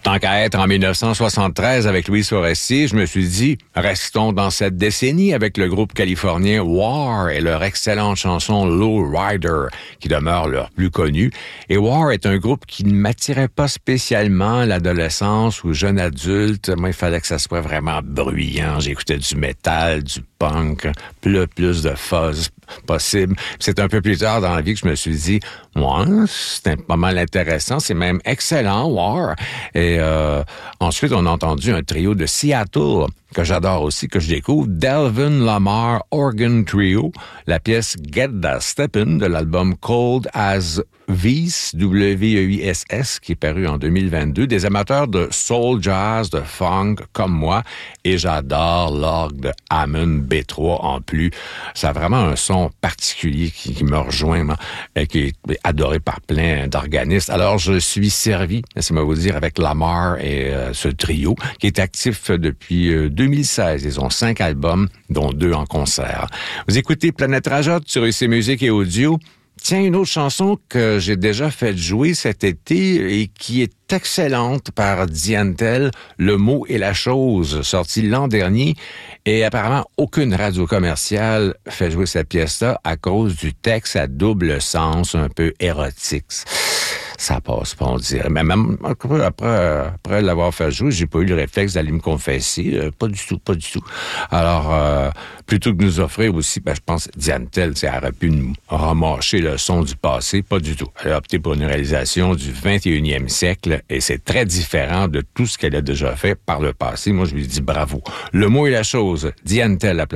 Tant qu'à être en 1973 avec Louis Forestier, je me suis dit, restons dans cette décennie avec le groupe californien War et leur excellente chanson Low Rider, qui demeure leur plus connue. Et War est un groupe qui ne m'attirait pas spécialement à l'adolescence ou jeune adulte. Moi, il fallait que ça soit vraiment bruyant. J'écoutais du métal, du punk, plus de fuzz possible. C'est un peu plus tard dans la vie que je me suis dit, moi, c'était pas mal intéressant, c'est même excellent, War. Et ensuite, on a entendu un trio de Seattle que j'adore aussi, que je découvre, Delvin Lamar Organ Trio, la pièce Get That Steppin' de l'album Cold as Weiss, W-E-I-S-S, qui est paru en 2022, des amateurs de soul jazz, de funk comme moi, et j'adore l'orgue de Hammond B3 en plus. Ça a vraiment un son particulier qui me rejoint, moi, et qui est adoré par plein d'organistes. Alors, je suis servi, laissez-moi vous dire, avec Lamar et ce trio, qui est actif depuis 2016. Ils ont 5 albums, dont 2 en concert. Vous écoutez Planète Rajotte sur IC Musique et Audio. Tiens, une autre chanson que j'ai déjà fait jouer cet été et qui est excellente par Diane Tell, Le mot et la chose, sortie l'an dernier. Et apparemment, aucune radio commerciale fait jouer cette pièce-là à cause du texte à double sens, un peu érotique. Ça passe pas, on dirait. Mais même après l'avoir fait jouer, j'ai pas eu le réflexe d'aller me confesser. Pas du tout. Alors, plutôt que de nous offrir aussi, je pense, Diane Tell, elle aurait pu nous remâcher le son du passé. Pas du tout. Elle a opté pour une réalisation du 21e siècle et c'est très différent de tout ce qu'elle a déjà fait par le passé. Moi, je lui dis bravo. Le mot et la chose, Diane Tell,